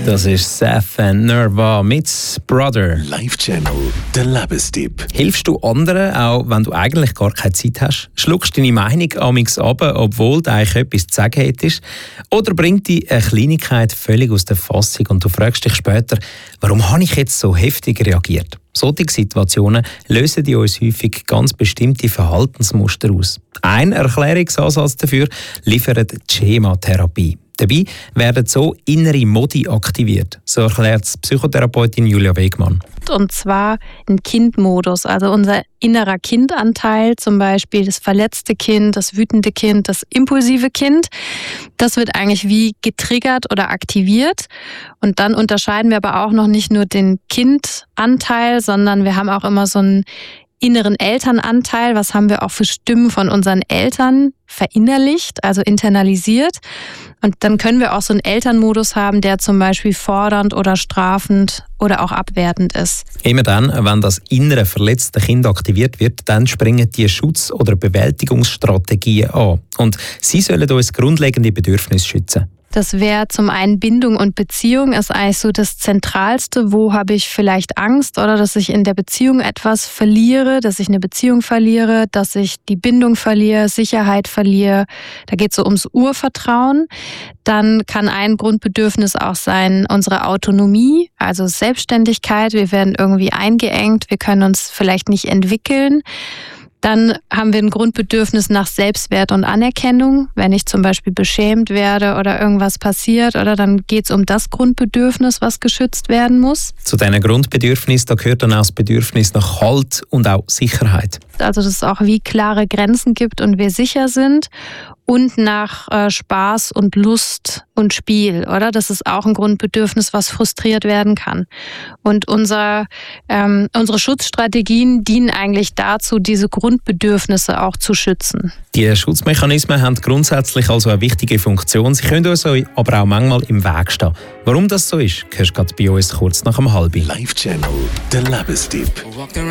Das ist Seth and Nerva mit Brother. Live-Channel, der Lebenstipp. Hilfst du anderen, auch wenn du eigentlich gar keine Zeit hast? Schluckst deine Meinung amigs runter, obwohl du eigentlich etwas zu sagen hättest? Oder bringt dich eine Kleinigkeit völlig aus der Fassung und du fragst dich später, warum habe ich jetzt so heftig reagiert? Solche Situationen lösen in uns häufig ganz bestimmte Verhaltensmuster aus. Ein Erklärungsansatz dafür liefert die Schematherapie. Dabei werden so innere Modi aktiviert, so erklärt es Psychotherapeutin Julia Wegmann. Und zwar ein Kindmodus, also unser innerer Kindanteil, zum Beispiel das verletzte Kind, das wütende Kind, das impulsive Kind. Das wird eigentlich wie getriggert oder aktiviert. Und dann unterscheiden wir aber auch noch nicht nur den Kindanteil, sondern wir haben auch immer so einen inneren Elternanteil. Was haben wir auch für Stimmen von unseren Eltern verinnerlicht, also internalisiert. Und dann können wir auch so einen Elternmodus haben, der zum Beispiel fordernd oder strafend oder auch abwertend ist. Immer dann, wenn das innere verletzte Kind aktiviert wird, dann springen die Schutz- oder Bewältigungsstrategien an. Und sie sollen uns grundlegende Bedürfnisse schützen. Das wäre zum einen Bindung und Beziehung ist eigentlich so das Zentralste. Wo habe ich vielleicht Angst oder dass ich in der Beziehung etwas verliere, dass ich eine Beziehung verliere, dass ich die Bindung verliere, Sicherheit verliere. Da geht es so ums Urvertrauen. Dann kann ein Grundbedürfnis auch sein, unsere Autonomie, also Selbstständigkeit. Wir werden irgendwie eingeengt, wir können uns vielleicht nicht entwickeln. Dann haben wir ein Grundbedürfnis nach Selbstwert und Anerkennung. Wenn ich zum Beispiel beschämt werde oder irgendwas passiert, oder dann geht es um das Grundbedürfnis, was geschützt werden muss. Zu diesen Grundbedürfnissen da gehört dann auch das Bedürfnis nach Halt und auch Sicherheit. Also dass es auch wie klare Grenzen gibt und wir sicher sind. Und nach Spaß und Lust und Spiel, oder? Das ist auch ein Grundbedürfnis, was frustriert werden kann. Und unsere Schutzstrategien dienen eigentlich dazu, diese Grundbedürfnisse auch zu schützen. Die Schutzmechanismen haben grundsätzlich also eine wichtige Funktion. Sie können uns aber auch manchmal im Weg stehen. Warum das so ist, hörst du gerade bei uns kurz nach dem 12:30. Live-Channel, der Lebenstipp.